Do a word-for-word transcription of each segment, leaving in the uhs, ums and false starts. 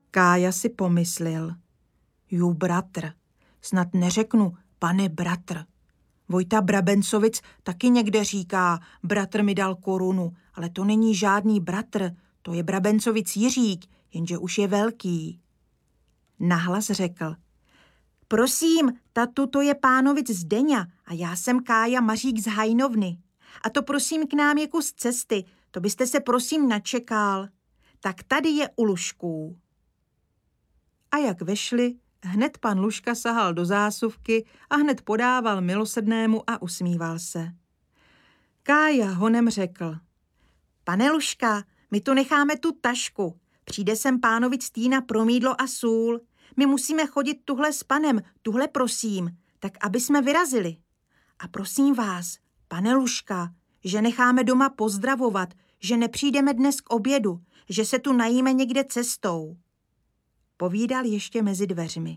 Kája si pomyslel. Jú, bratr, snad neřeknu, pane bratr. Vojta Brabencovic taky někde říká, bratr mi dal korunu, ale to není žádný bratr, to je Brabencovic Jiřík, jenže už je velký. Nahlas řekl. Prosím, tatu, to je pánovic Zdeňa a já jsem Kája Mařík z Hajnovny. A to prosím k nám je kus cesty, to byste se prosím načekal. Tak tady je u Lužků. A jak vešli, hned pan Lužka sahal do zásuvky a hned podával milosrdnému a usmíval se. Kája honem řekl. Pane Lužka, my tu necháme tu tašku. Přijde sem pánovic Týna pro mýdlo a sůl. My musíme chodit tuhle s panem, tuhle prosím, tak aby jsme vyrazili. A prosím vás, pane Lužka, že necháme doma pozdravovat, že nepřijdeme dnes k obědu, že se tu najíme někde cestou. Povídal ještě mezi dveřmi.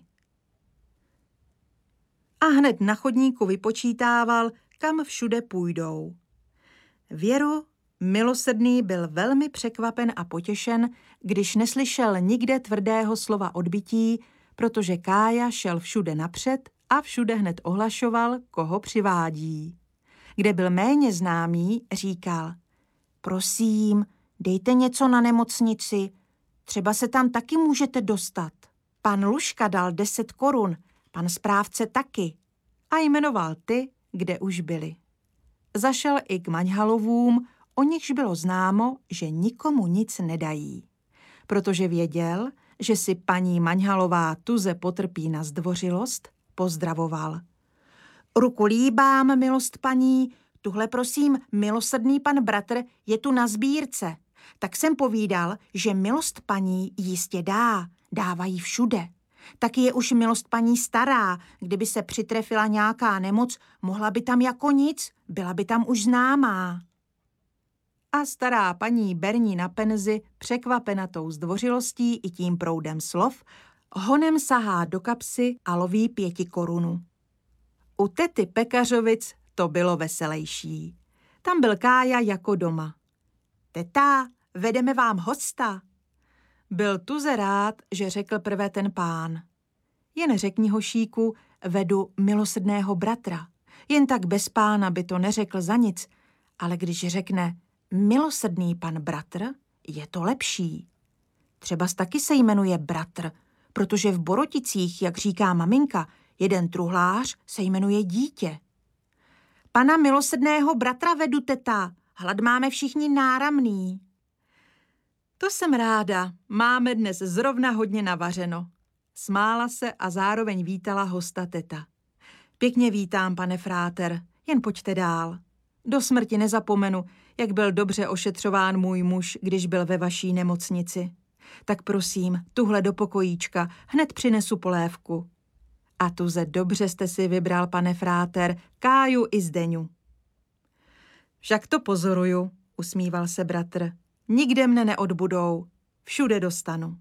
A hned na chodníku vypočítával, kam všude půjdou. Věro, milosrdný, byl velmi překvapen a potěšen, když neslyšel nikde tvrdého slova odbytí, protože Kája šel všude napřed a všude hned ohlašoval, koho přivádí. Kde byl méně známý, říkal, prosím, dejte něco na nemocnici, třeba se tam taky můžete dostat. Pan Lužka dal deset korun, pan správce taky a jmenoval ty, kde už byli. Zašel i k Maňhalovům, o nichž bylo známo, že nikomu nic nedají, protože věděl, že si paní Maňhalová tuze potrpí na zdvořilost, pozdravoval. Ruku líbám, milost paní, tuhle prosím, milosrdný pan bratr je tu na sbírce. Tak jsem povídal, že milost paní jistě dá, dávají všude. Taky je už milost paní stará, kdyby se přitrefila nějaká nemoc, mohla by tam jako nic, byla by tam už známá. A stará paní Berní na penzi, překvapena tou zdvořilostí i tím proudem slov, honem sahá do kapsy a loví pěti korunu. U tety Pekařovic to bylo veselejší. Tam byl Kája jako doma. Teta, vedeme vám hosta. Byl tuze rád, že řekl prvé ten pán. Jen řekni hošíku, vedu milosrdného bratra. Jen tak bez pána by to neřekl za nic, ale když řekne milosrdný pan bratr, je to lepší. Třeba taky se jmenuje bratr, protože v Boroticích, jak říká maminka, jeden truhlář se jmenuje dítě. Pana milosrdného bratra vedu, teta, hlad máme všichni náramný. To jsem ráda, máme dnes zrovna hodně navařeno. Smála se a zároveň vítala hosta teta. Pěkně vítám, pane fráter, jen pojďte dál. Do smrti nezapomenu, jak byl dobře ošetřován můj muž, když byl ve vaší nemocnici. Tak prosím, tuhle do pokojíčka, hned přinesu polévku. A tuze dobře jste si vybral, pane fráter, Káju i Zdeňu. Však to pozoruju, usmíval se bratr. Nikde mne neodbudou, všude dostanu.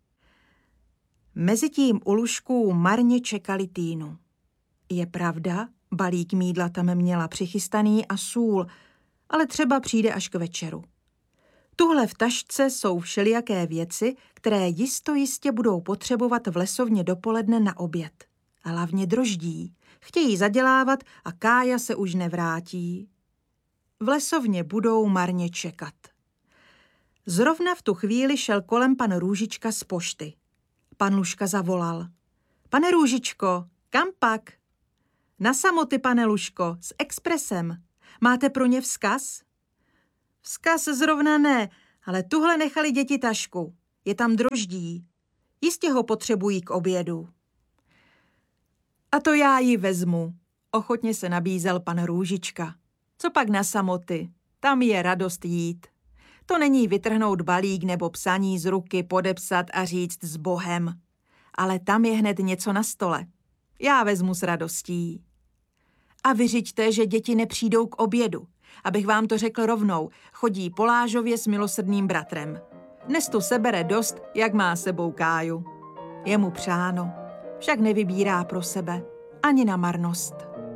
Mezitím u Lužků marně čekali Týnu. Je pravda, balík mýdla tam měla přichystaný a sůl, ale třeba přijde až k večeru. Tuhle v tašce jsou všelijaké věci, které jisto jistě budou potřebovat v lesovně dopoledne na oběd. Hlavně droždí. Chtějí zadělávat a Kája se už nevrátí. V lesovně budou marně čekat. Zrovna v tu chvíli šel kolem pan Růžička z pošty. Pan Lužka zavolal. Pane Růžičko, kam pak? Na samoty, pane Lužko, s expresem. Máte pro ně vzkaz? Vzkaz zrovna ne, ale tuhle nechali děti tašku. Je tam droždí. Jistě ho potřebují k obědu. A to já ji vezmu, ochotně se nabízel pan Růžička. Co pak na samoty? Tam je radost jít. To není vytrhnout balík nebo psaní z ruky, podepsat a říct s Bohem. Ale tam je hned něco na stole. Já vezmu s radostí. A vyřiďte, že děti nepřijdou k obědu. Abych vám to řekl rovnou, chodí po Lážově s milosrdným bratrem. Dnes tu sebere dost, jak má sebou Káju. Je mu přáno, však nevybírá pro sebe ani na marnost.